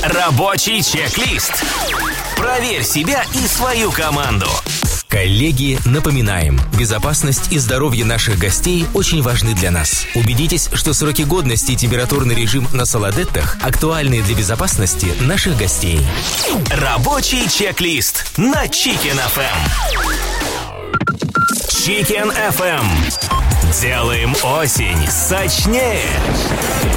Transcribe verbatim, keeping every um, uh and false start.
Рабочий чек-лист. Проверь себя и свою команду. Коллеги, напоминаем, безопасность и здоровье наших гостей очень важны для нас. Убедитесь, что сроки годности и температурный режим на Солодеттах актуальны для безопасности наших гостей. Рабочий чек-лист на Chicken эф эм. Chicken эф эм. Делаем осень сочнее.